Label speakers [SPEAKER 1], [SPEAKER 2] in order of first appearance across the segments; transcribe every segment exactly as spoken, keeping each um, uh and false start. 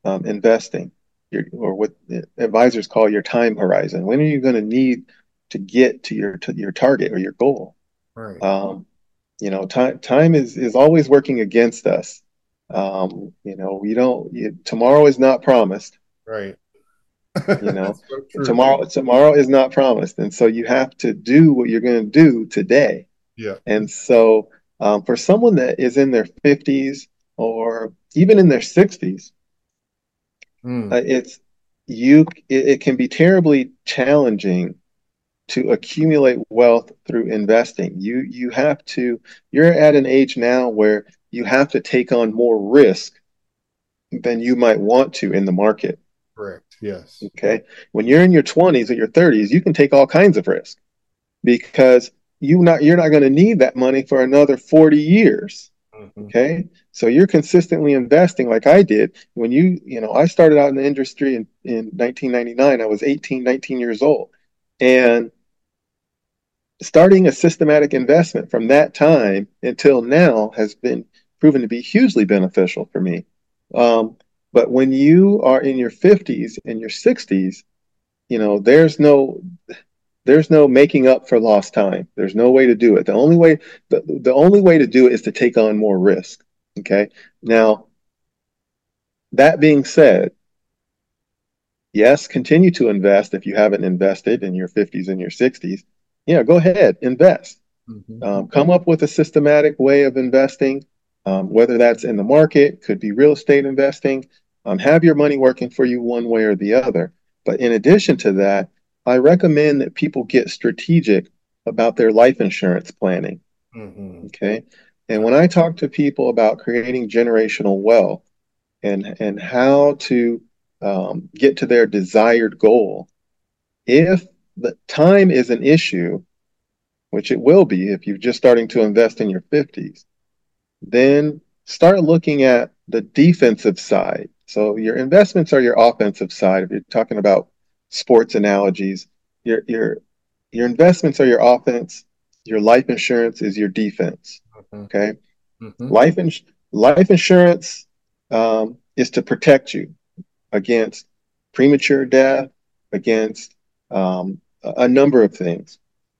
[SPEAKER 1] um, investing, your, or what advisors call your time horizon. When are you going to need to get to your to your target or your goal?
[SPEAKER 2] Right.
[SPEAKER 1] Um, you know, time time is is always working against us. Um, you know, we don't. You, tomorrow is not promised.
[SPEAKER 2] Right.
[SPEAKER 1] You know,
[SPEAKER 2] That's so true.
[SPEAKER 1] tomorrow tomorrow is not promised, and so you have to do what you're going to do today.
[SPEAKER 2] Yeah.
[SPEAKER 1] And so, um, for someone that is in their fifties or even in their sixties,
[SPEAKER 2] Mm,
[SPEAKER 1] uh, it's you. It, it can be terribly challenging to accumulate wealth through investing. You you have to. You're at an age now where you have to take on more risk than you might want to in the market.
[SPEAKER 2] correct. Yes.
[SPEAKER 1] Okay, when you're in your twenties or your thirties, you can take all kinds of risk because you not you're not going to need that money for another forty years.
[SPEAKER 2] Hmm.
[SPEAKER 1] Okay. So you're consistently investing like I did. When you, you know, I started out in the industry in, in nineteen ninety-nine. I was eighteen, nineteen years old. And starting a systematic investment from that time until now has been proven to be hugely beneficial for me. Um, but when you are in your fifties and your sixties, you know, there's no there's no making up for lost time. There's no way to do it. The only way the, the only way to do it is to take on more risk. Okay. Now, that being said, yes, continue to invest if you haven't invested in your fifties and your sixties. Yeah, go ahead, invest.
[SPEAKER 2] Hmm.
[SPEAKER 1] Um, come up with a systematic way of investing, um, whether that's in the market, could be real estate investing. Um, have your money working for you one way or the other. But in addition to that, I recommend that people get strategic about their life insurance planning.
[SPEAKER 2] Hmm.
[SPEAKER 1] Okay. And when I talk to people about creating generational wealth and, and how to um, get to their desired goal, if the time is an issue, which it will be if you're just starting to invest in your fifties, then start looking at the defensive side. So your investments are your offensive side. If you're talking about sports analogies, your your your investments are your offense. Your life insurance is your defense.
[SPEAKER 2] Hmm.
[SPEAKER 1] Okay,
[SPEAKER 2] Hmm.
[SPEAKER 1] life ins- life insurance um, is to protect you against premature death, against um, a, a number of things.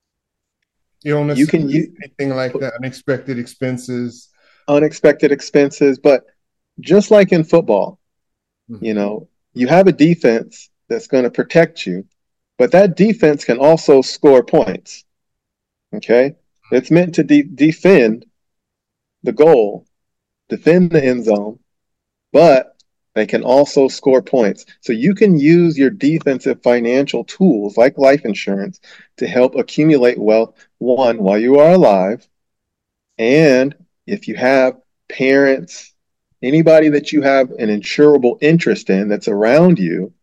[SPEAKER 1] You
[SPEAKER 2] Illnesses,
[SPEAKER 1] can use
[SPEAKER 2] anything like that, unexpected expenses.
[SPEAKER 1] unexpected expenses, but just like in football, you
[SPEAKER 2] Hmm.
[SPEAKER 1] know, you have a defense that's going to protect you, but that defense can also score points. Okay. It's meant to de- defend the goal, defend the end zone, but they can also score points. So you can use your defensive financial tools like life insurance to help accumulate wealth, one, while you are alive. And if you have parents, anybody that you have an insurable interest in that's around you,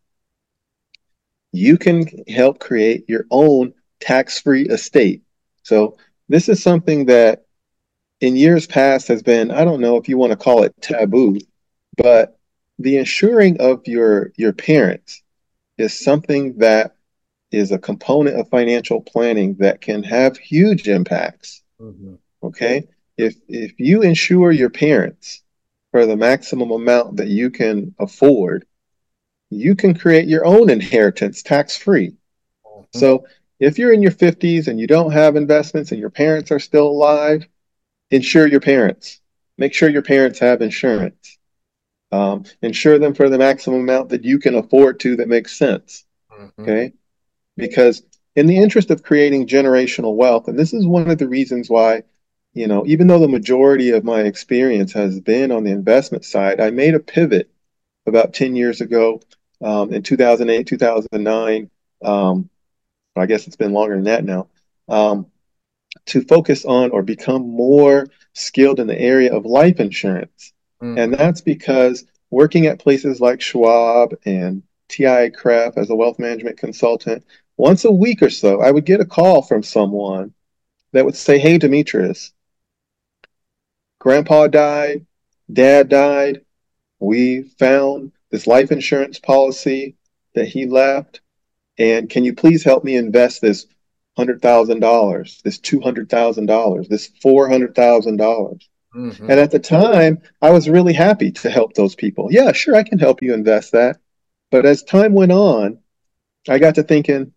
[SPEAKER 1] you can help create your own tax free estate. So, this is something that in years past has been, I don't know if you want to call it taboo, but the insuring of your, your parents is something that is a component of financial planning that can have huge impacts.
[SPEAKER 2] Hmm.
[SPEAKER 1] Okay. If if you insure your parents for the maximum amount that you can afford, you can create your own inheritance tax free.
[SPEAKER 2] Hmm.
[SPEAKER 1] So if you're in your fifties and you don't have investments and your parents are still alive, insure your parents. Make sure your parents have insurance. Um, insure them for the maximum amount that you can afford to that makes sense.
[SPEAKER 2] Hmm.
[SPEAKER 1] Okay. Because in the interest of creating generational wealth, and this is one of the reasons why, you know, even though the majority of my experience has been on the investment side, I made a pivot about ten years ago, um, in two thousand eight, two thousand nine. Um, I guess it's been longer than that now, um, to focus on or become more skilled in the area of life insurance. And
[SPEAKER 2] Hmm.
[SPEAKER 1] that's because working at places like Schwab and T I A C R E F as a wealth management consultant, once a week or so, I would get a call from someone that would say, "Hey, Demetrius, grandpa died, dad died. We found this life insurance policy that he left. And can you please help me invest this one hundred thousand dollars, this two hundred thousand dollars, this four hundred thousand dollars?" And
[SPEAKER 2] Hmm.
[SPEAKER 1] at the time, I was really happy to help those people. Yeah, sure, I can help you invest that. But as time went on, I got to thinking,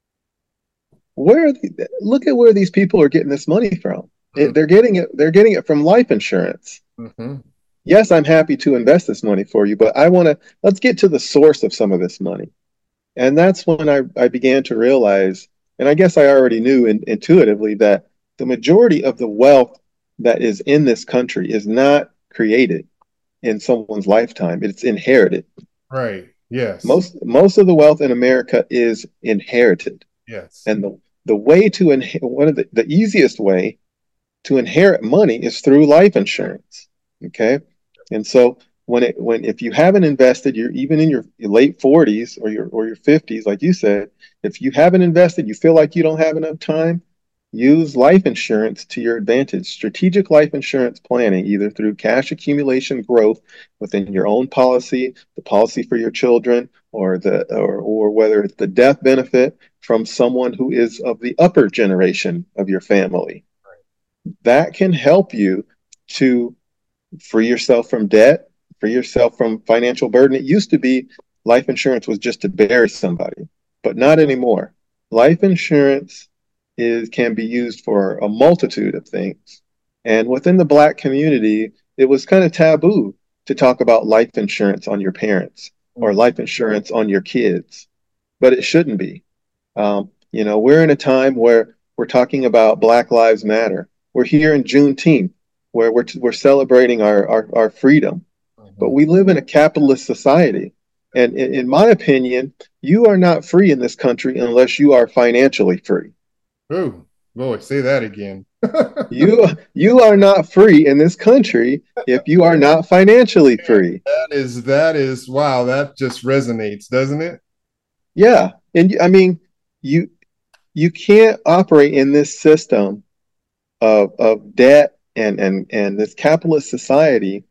[SPEAKER 1] where are the, look at where these people are getting this money from. It, they're getting it, they're getting it from life insurance.
[SPEAKER 2] Hmm.
[SPEAKER 1] Yes, I'm happy to invest this money for you, but I want to let's get to the source of some of this money. And that's when I, I began to realize, and I guess I already knew in, intuitively, that the majority of the wealth that is in this country is not created in someone's lifetime. It's inherited.
[SPEAKER 2] Right. Yes.
[SPEAKER 1] Most most of the wealth in America is inherited.
[SPEAKER 2] Yes.
[SPEAKER 1] And the, the way to inherit one of the, the easiest way to inherit money is through life insurance. Okay. And so when it when if you haven't invested, you're even in your late forties or your or your fifties, like you said, if you haven't invested, you feel like you don't have enough time, use life insurance to your advantage. Strategic life insurance planning, either through cash accumulation growth within your own policy, the policy for your children, or the or, or whether it's the death benefit from someone who is of the upper generation of your family. That can help you to free yourself from debt, free yourself from financial burden. It used to be life insurance was just to bury somebody, but not anymore. Life insurance is can be used for a multitude of things. And within the Black community, it was kind of taboo to talk about life insurance on your parents or life insurance on your kids, but it shouldn't be. Um, you know, we're in a time where we're talking about Black Lives Matter. We're here in Juneteenth, where we're we're celebrating our, our, our freedom. But
[SPEAKER 2] Hmm.
[SPEAKER 1] we live in a capitalist society. And in, in my opinion, you are not free in this country unless you are financially free.
[SPEAKER 2] Oh, boy, say that again.
[SPEAKER 1] You you are not free in this country if you are not financially free.
[SPEAKER 2] That is that is wow, that just resonates, doesn't it?
[SPEAKER 1] Yeah. And I mean, you you can't operate in this system of of debt and and and this capitalist society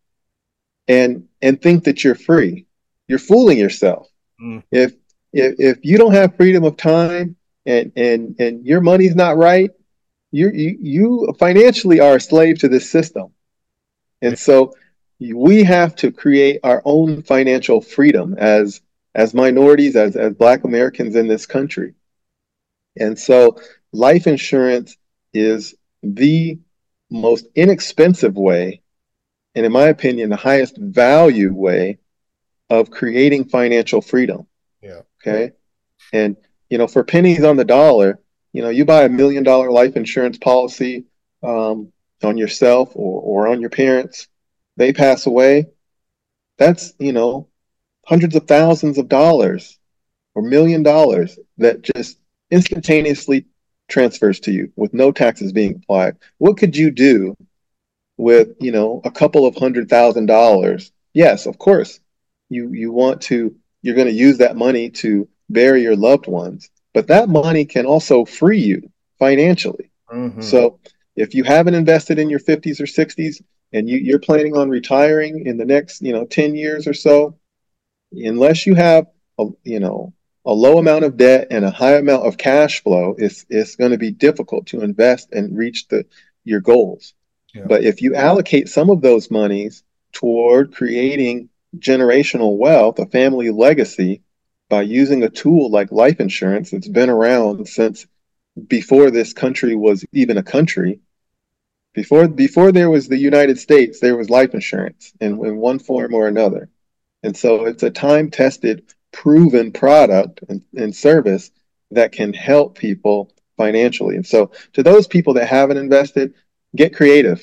[SPEAKER 1] and and think that you're free. You're fooling yourself.
[SPEAKER 2] Hmm.
[SPEAKER 1] If if if you don't have freedom of time and and and your money's not right, you you you financially are a slave to this system.
[SPEAKER 2] Yeah.
[SPEAKER 1] And so we have to create our own financial freedom as as minorities, as as Black Americans in this country. And so life insurance is the most inexpensive way, and in my opinion, the highest value way of creating financial freedom.
[SPEAKER 2] Yeah.
[SPEAKER 1] Okay. And, you know, for pennies on the dollar, you know, you buy a million dollar life insurance policy um, on yourself or, or on your parents, they pass away. That's, you know, hundreds of thousands of dollars or million dollars that just instantaneously transfers to you with no taxes being applied. What could you do with, you know, a couple of hundred thousand dollars? Yes, of course, you you want to you're going to use that money to bury your loved ones, but that money can also free you financially.
[SPEAKER 2] Hmm.
[SPEAKER 1] So if you haven't invested in your fifties or sixties and you, you're planning on retiring in the next, you know, ten years or so, unless you have a, you know, a low amount of debt and a high amount of cash flow, it's it's going to be difficult to invest and reach the your goals.
[SPEAKER 2] Yeah.
[SPEAKER 1] But if you allocate some of those monies toward creating generational wealth, a family legacy, by using a tool like life insurance that's been around since before this country was even a country, before before there was the United States, there was life insurance in, in one form or another. And so it's a time tested, proven product and, and service that can help people financially. And so to those people that haven't invested, get creative.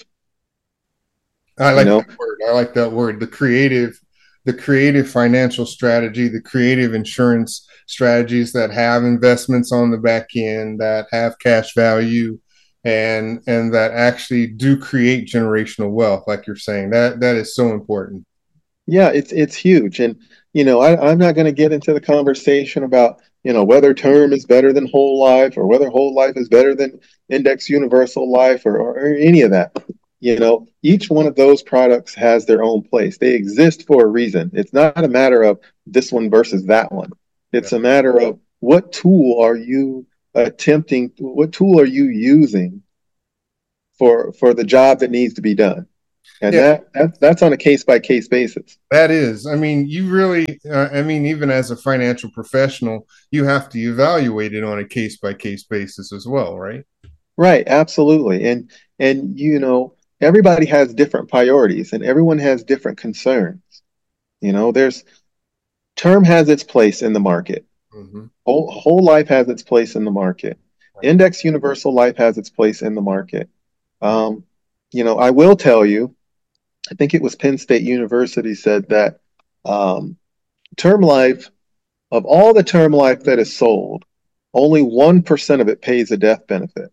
[SPEAKER 2] I
[SPEAKER 1] You
[SPEAKER 2] like
[SPEAKER 1] know,
[SPEAKER 2] that word. I like that word. The creative, the creative financial strategy, the creative insurance strategies that have investments on the back end, that have cash value, and and that actually do create generational wealth, like you're saying. That that is so important.
[SPEAKER 1] yeah, it's it's huge. And you know, I, I'm not going to get into the conversation about you know whether term is better than whole life or whether whole life is better than index universal life or, or, or any of that. You know, each one of those products has their own place. They exist for a reason. It's not a matter of this one versus that one.
[SPEAKER 2] Yeah.
[SPEAKER 1] It's a matter of what tool are you attempting, what tool are you using for for the job that needs to be done. And
[SPEAKER 2] Yeah,
[SPEAKER 1] that, that that's on a case by case basis.
[SPEAKER 2] that is. I mean, you really, uh, I mean, even as a financial professional, you have to evaluate it on a case by case basis as well, right?
[SPEAKER 1] Right, absolutely. And and you know, everybody has different priorities and everyone has different concerns. You know, there's term has its place in the market.
[SPEAKER 2] Mm-hmm.
[SPEAKER 1] Whole whole life has its place in the market.
[SPEAKER 2] Right.
[SPEAKER 1] Index universal life has its place in the market. Um, you know, I will tell you, I think it was Penn State University said that um, term life, of all the term life that is sold, only one percent of it pays a death benefit.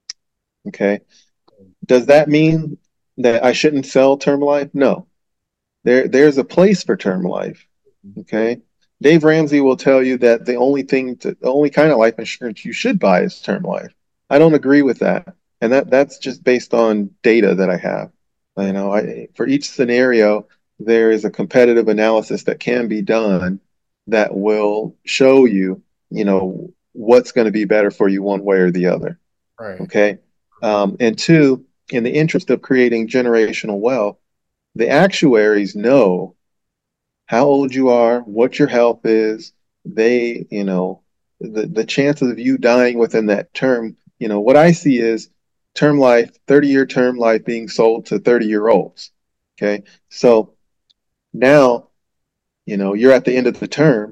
[SPEAKER 1] Okay. Does that mean that I shouldn't sell term life? No. There, there's a place for term life. Okay. Dave Ramsey will tell you that the only thing to, the only kind of life insurance you should buy is term life. I don't agree with that. And that that's just based on data that I have. You know, I, for each scenario, there is a competitive analysis that can be done that will show you, you know, what's going to be better for you one way or the other.
[SPEAKER 2] Right.
[SPEAKER 1] Okay. Um, and two, in the interest of creating generational wealth, the actuaries know how old you are, what your health is. They, you know, the, the chances of you dying within that term, you know, what I see is term life, thirty year term life being sold to thirty year olds. Okay. So now, you know, you're at the end of the term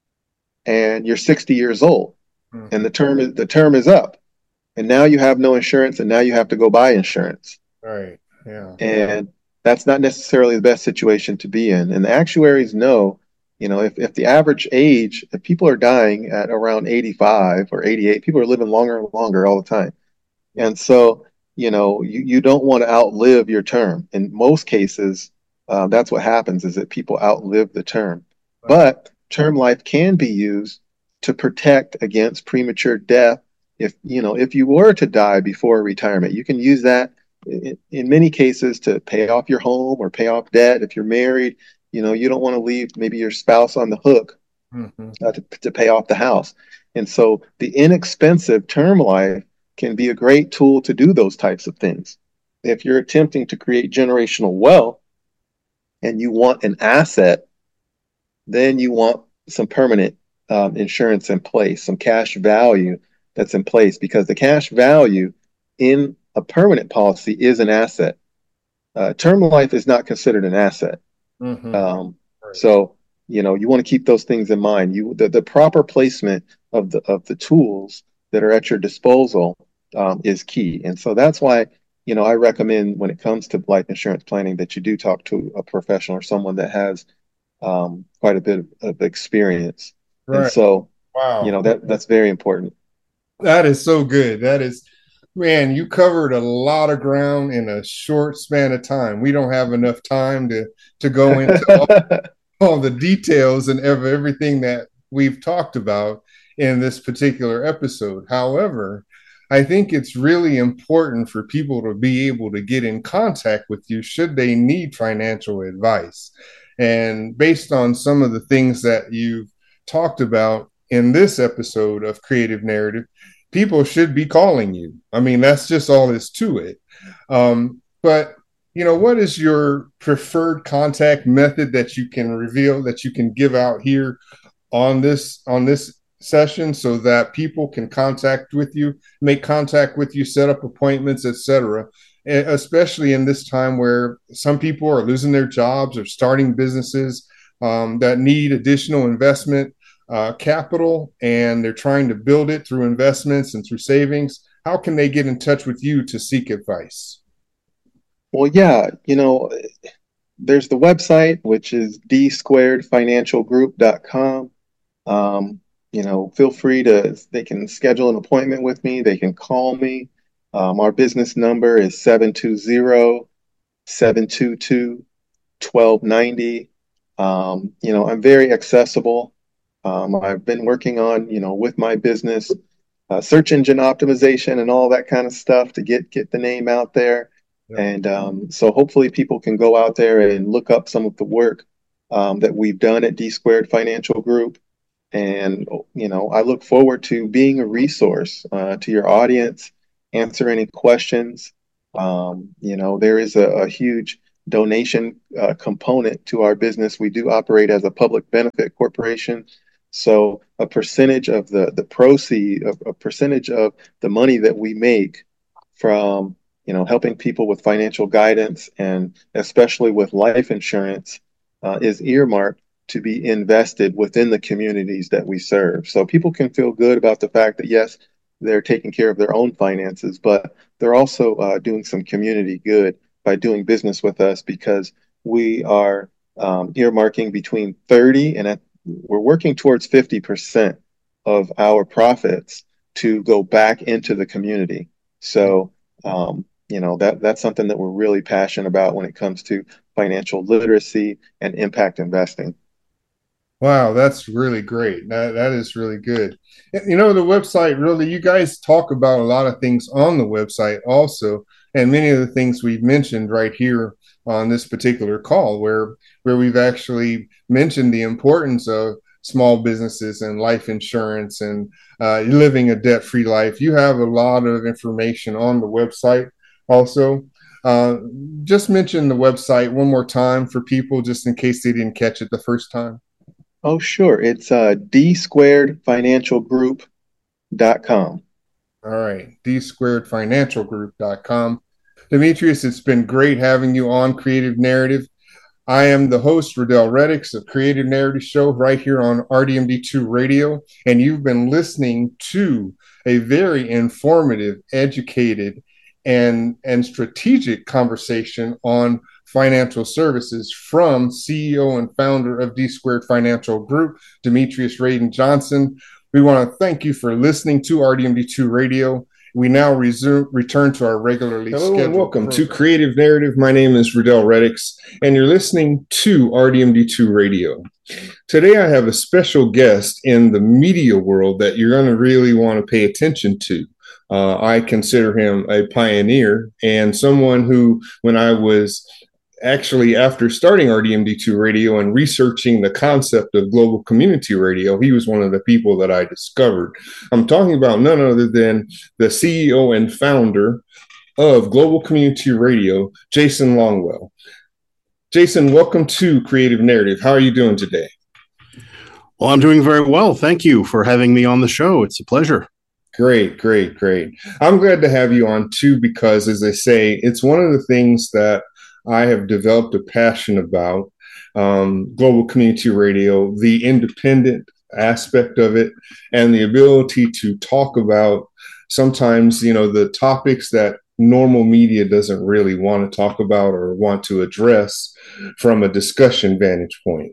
[SPEAKER 1] and you're sixty years old and
[SPEAKER 2] Mm-hmm.
[SPEAKER 1] the term is, the term is up and now you have no insurance and now you have to go buy insurance.
[SPEAKER 2] Right. Yeah.
[SPEAKER 1] And that's not necessarily the best situation to be in. And the actuaries know, you know, if, if the average age, if people are dying at around eighty-five or eighty-eight, people are living longer and longer all the time. And so, you know, you, you don't want to outlive your term. In most cases, uh, that's what happens is that people outlive the term.
[SPEAKER 2] Right.
[SPEAKER 1] But term life can be used to protect against premature death. If, you know, if you were to die before retirement, you can use that in, in many cases to pay off your home or pay off debt. If you're married, you know, you don't want to leave maybe your spouse on the hook
[SPEAKER 2] Mm-hmm.
[SPEAKER 1] uh, to, to pay off the house. And so the inexpensive term life can be a great tool to do those types of things. If you're attempting to create generational wealth and you want an asset, then you want some permanent um, insurance in place, some cash value that's in place, because the cash value in a permanent policy is an asset. Uh, term life is not considered an asset.
[SPEAKER 2] Mm-hmm.
[SPEAKER 1] Um,
[SPEAKER 2] Right.
[SPEAKER 1] so you know you want to keep those things in mind. You the, the proper placement of the of the tools that are at your disposal um, is key, and so that's why you know I recommend when it comes to life insurance planning that you do talk to a professional or someone that has um, quite a bit of, of experience. And
[SPEAKER 2] Right.
[SPEAKER 1] so you
[SPEAKER 2] Wow.
[SPEAKER 1] know that that's very important.
[SPEAKER 2] That is so good. That is, man, you covered a lot of ground in a short span of time. We don't have enough time to to go into all, all the details and ev- everything that we've talked about in this particular episode. However, I think it's really important for people to be able to get in contact with you should they need financial advice. And based on some of the things that you've talked about in this episode of Creative Narrative, people should be calling you. I mean, that's just all is to it. Um, but you know, what is your preferred contact method that you can reveal that you can give out here on this on this session so that people can contact with you, make contact with you, set up appointments, et cetera. Especially in this time where some people are losing their jobs or starting businesses um, that need additional investment uh, capital, and they're trying to build it through investments and through savings. How can they get in touch with you to seek advice?
[SPEAKER 1] Well, yeah, you know, there's the website, which is d squared financial group dot com. Um, you know, feel free to, they can schedule an appointment with me. They can call me. Um, our business number is seven two zero, seven two two, one two nine zero. Um, you know, I'm very accessible. Um, I've been working on, you know, with my business, uh, search engine optimization and all that kind of stuff to get get the name out there.
[SPEAKER 2] Yep.
[SPEAKER 1] And um, so hopefully people can go out there and look up some of the work um, that we've done at D Squared Financial Group. And you know, I look forward to being a resource uh, to your audience, answer any questions. Um, you know, there is a, a huge donation uh, component to our business. We do operate as a public benefit corporation. So a percentage of the, the proceed, a, a percentage of the money that we make from, you know, helping people with financial guidance and especially with life insurance uh, is earmarked to be invested within the communities that we serve. So people can feel good about the fact that, yes, they're taking care of their own finances, but they're also uh, doing some community good by doing business with us, because we are um, earmarking between thirty and at, we're working towards fifty percent of our profits to go back into the community. So, um, you know, that that's something that we're really passionate about when it comes to financial literacy and impact investing.
[SPEAKER 2] Wow, that's really great. That that is really good. You know, the website really, you guys talk about a lot of things on the website also, and many of the things we've mentioned right here on this particular call, where where we've actually mentioned the importance of small businesses and life insurance and uh, living a debt-free life. You have a lot of information on the website also. Uh, just mention the website one more time for people, just in case they didn't catch it the first time.
[SPEAKER 1] Oh, sure. It's uh, d squared financial group dot com.
[SPEAKER 2] All right, d squared financial group dot com. Demetrius, it's been great having you on Creative Narrative. I am the host, Riddell Reddix, of Creative Narrative Show right here on R D M D two Radio, and you've been listening to a very informative, educated, and, and strategic conversation on financial services from C E O and founder of D Squared Financial Group, Demetrius Radin Johnson. We want to thank you for listening to R D M D two Radio. We now resume, return to our regularly Hello scheduled and welcome program. To Creative Narrative. My name is Riddell Reddix, and you're listening to R D M D two Radio. Today, I have a special guest in the media world that you're going to really want to pay attention to. Uh, I consider him a pioneer and someone who, when I was actually, after starting R D M D two Radio and researching the concept of global community radio, he was one of the people that I discovered. I'm talking about none other than the C E O and founder of Global Community Radio, Jason Longwell. Jason, welcome to Creative Narrative. How are you doing today?
[SPEAKER 3] Well, I'm doing very well. Thank you for having me on the show. It's a pleasure.
[SPEAKER 2] Great, great, great. I'm glad to have you on too, because as I say, it's one of the things that I have developed a passion about, um, global community radio, the independent aspect of it, and the ability to talk about sometimes, you know, the topics that normal media doesn't really want to talk about or want to address from a discussion vantage point.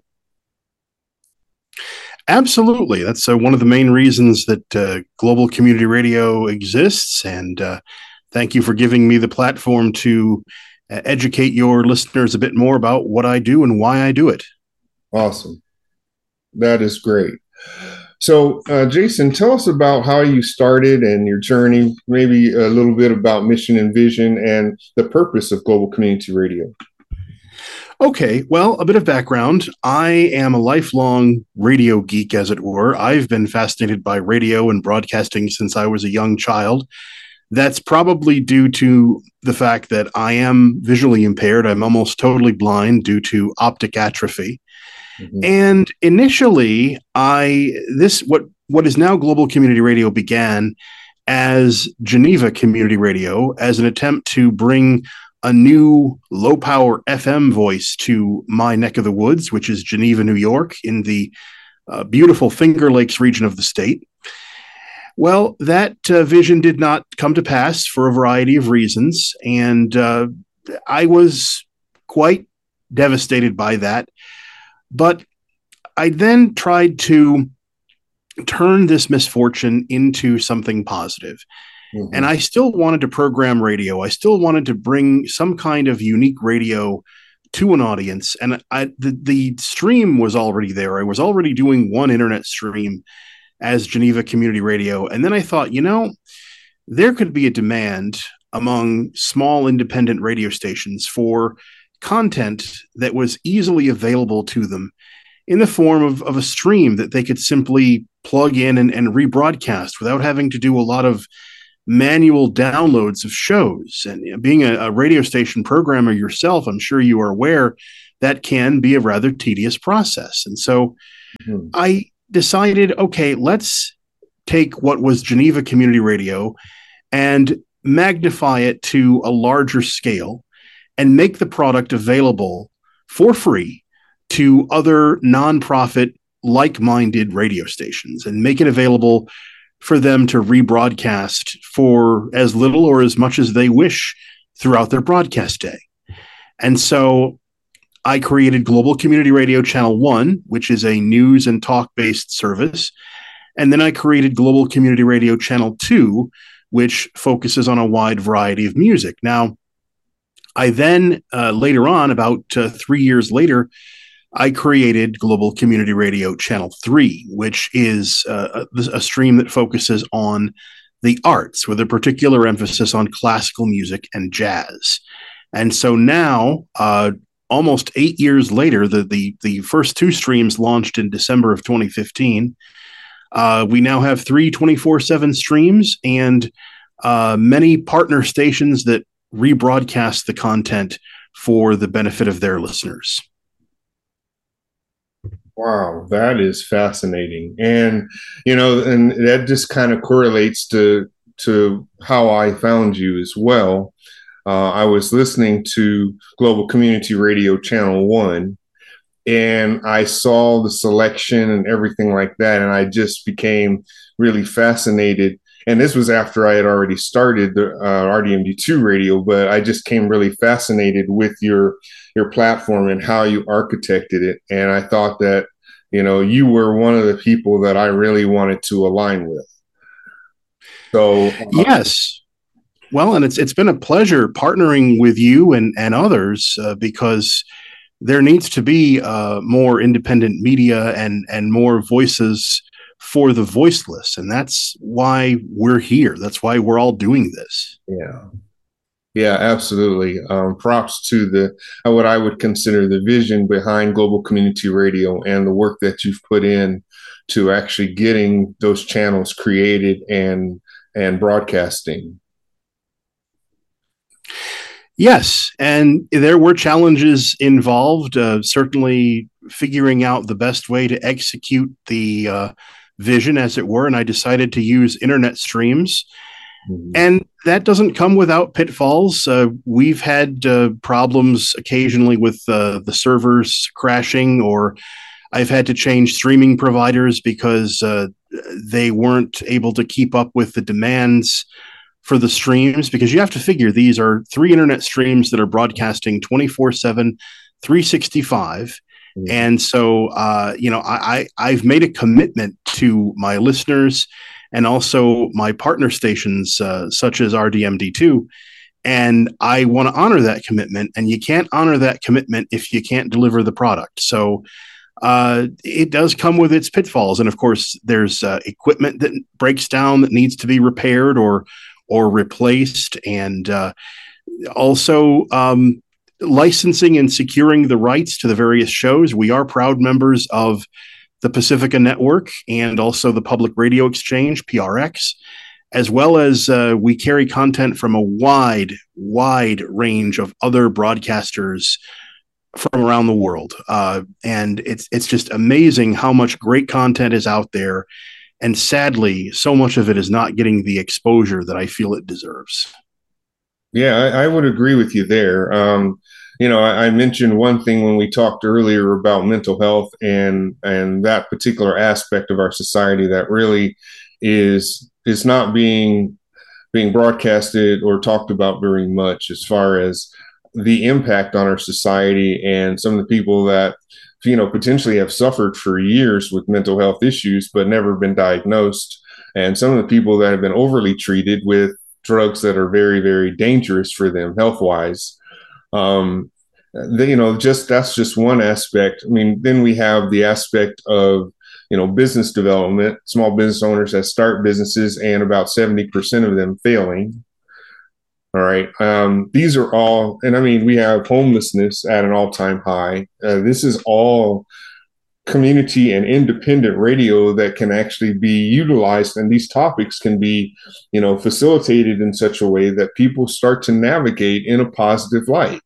[SPEAKER 3] Absolutely. That's uh, one of the main reasons that uh, Global Community Radio exists. And uh, thank you for giving me the platform to educate your listeners a bit more about what I do and why I do it.
[SPEAKER 2] Awesome. That is great. So, uh, Jason, tell us about how you started and your journey, maybe a little bit about mission and vision and the purpose of Global Community Radio.
[SPEAKER 3] Okay, well, a bit of background. I am a lifelong radio geek, as it were. I've been fascinated by radio and broadcasting since I was a young child. That's probably due to the fact that I am visually impaired. I'm almost totally blind due to optic atrophy. Mm-hmm. And initially, I this what what is now Global Community Radio began as Geneva Community Radio, as an attempt to bring a new low-power F M voice to my neck of the woods, which is Geneva, New York, in the uh, beautiful Finger Lakes region of the state. Well, that uh, vision did not come to pass for a variety of reasons, and uh, I was quite devastated by that. But I then tried to turn this misfortune into something positive. Mm-hmm. And I still wanted to program radio. I still wanted to bring some kind of unique radio to an audience. And I, the, the stream was already there. I was already doing one internet stream as Geneva Community Radio. And then I thought, you know, there could be a demand among small independent radio stations for content that was easily available to them in the form of, of a stream that they could simply plug in and, and rebroadcast without having to do a lot of manual downloads of shows. And being a, a radio station programmer yourself, I'm sure you are aware that can be a rather tedious process. And so mm-hmm. I decided, okay, let's take what was Geneva Community Radio and magnify it to a larger scale and make the product available for free to other nonprofit like-minded radio stations, and make it available for them to rebroadcast for as little or as much as they wish throughout their broadcast day. And so I created Global Community Radio Channel one, which is a news and talk-based service. And then I created Global Community Radio Channel two, which focuses on a wide variety of music. Now, I then, uh, later on, about uh, three years later, I created Global Community Radio Channel three, which is uh, a, a stream that focuses on the arts, with a particular emphasis on classical music and jazz. And so now, uh, almost eight years later, the, the, the first two streams launched in December of twenty fifteen. Uh, we now have three twenty-four seven streams and uh, many partner stations that rebroadcast the content for the benefit of their listeners.
[SPEAKER 2] Wow, that is fascinating. And, you know, and that just kind of correlates to, to how I found you as well. Uh, I was listening to Global Community Radio Channel one, and I saw the selection and everything like that, and I just became really fascinated. And this was after I had already started the uh, R D M D two radio, but I just came really fascinated with your your platform and how you architected it. And I thought that, you know, you were one of the people that I really wanted to align with. So uh,
[SPEAKER 3] yes. Well, and it's it's been a pleasure partnering with you and, and others uh, because there needs to be uh, more independent media and, and more voices for the voiceless. And that's why we're here. That's why we're all doing this.
[SPEAKER 2] Yeah. Yeah, absolutely. Um, props to the uh, what I would consider the vision behind Global Community Radio and the work that you've put in to actually getting those channels created and and broadcasting.
[SPEAKER 3] Yes, and there were challenges involved, uh, certainly figuring out the best way to execute the uh, vision, as it were, and I decided to use internet streams. Mm-hmm. And that doesn't come without pitfalls. Uh, we've had uh, problems occasionally with uh, the servers crashing, or I've had to change streaming providers because uh, they weren't able to keep up with the demands for the streams, because you have to figure these are three internet streams that are broadcasting twenty-four seven, three sixty-five. Mm-hmm. And so, uh, you know, I, I, I've made a commitment to my listeners and also my partner stations, uh, such as R D M D two. And I want to honor that commitment. And you can't honor that commitment if you can't deliver the product. So uh, it does come with its pitfalls. And of course, there's uh, equipment that breaks down that needs to be repaired or or replaced. And uh, also um, licensing and securing the rights to the various shows. We are proud members of the Pacifica Network and also the Public Radio Exchange, P R X, as well as uh, we carry content from a wide, wide range of other broadcasters from around the world. Uh, and it's it's just amazing how much great content is out there. And sadly, so much of it is not getting the exposure that I feel it deserves.
[SPEAKER 2] Yeah, I, I would agree with you there. Um, you know, I, I mentioned one thing when we talked earlier about mental health and and that particular aspect of our society that really is is not being being broadcasted or talked about very much, as far as the impact on our society and some of the people that, you know, potentially have suffered for years with mental health issues, but never been diagnosed. And some of the people that have been overly treated with drugs that are very, very dangerous for them health-wise. Um, they, you know, just that's just one aspect. I mean, then we have the aspect of, you know, business development, small business owners that start businesses and about seventy percent of them failing. All right. Um, these are all, and I mean, we have homelessness at an all-time high. Uh, this is all community and independent radio that can actually be utilized, and these topics can be, you know, facilitated in such a way that people start to navigate in a positive light.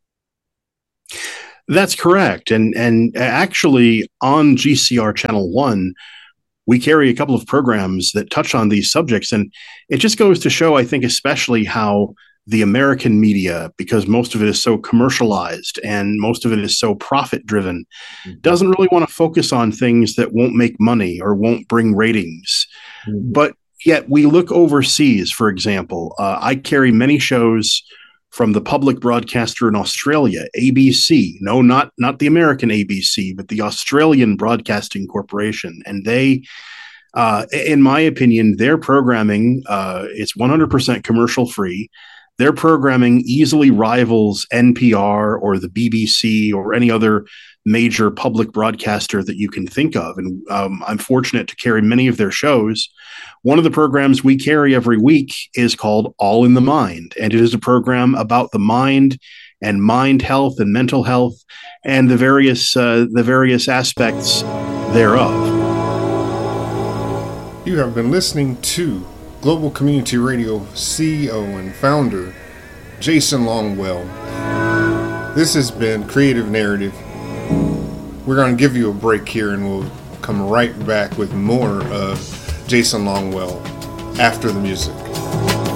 [SPEAKER 3] That's correct. And and actually on G C R Channel one, we carry a couple of programs that touch on these subjects. And it just goes to show, I think, especially how the American media, because most of it is so commercialized and most of it is so profit driven, mm-hmm. doesn't really want to focus on things that won't make money or won't bring ratings. Mm-hmm. But yet we look overseas, for example. Uh, I carry many shows from the public broadcaster in Australia, A B C. No, not, not the American A B C, but the Australian Broadcasting Corporation. And they, uh, in my opinion, their programming, uh, it's one hundred percent commercial free. Their programming easily rivals N P R or the B B C or any other major public broadcaster that you can think of. And um, I'm fortunate to carry many of their shows. One of the programs we carry every week is called All in the Mind, and it is a program about the mind and mind health and mental health and the various uh, the various aspects thereof.
[SPEAKER 2] You have been listening to Global Community Radio C E O and founder Jason Longwell. This has been Creative Narrative. We're going to give you a break here and we'll come right back with more of Jason Longwell after the music.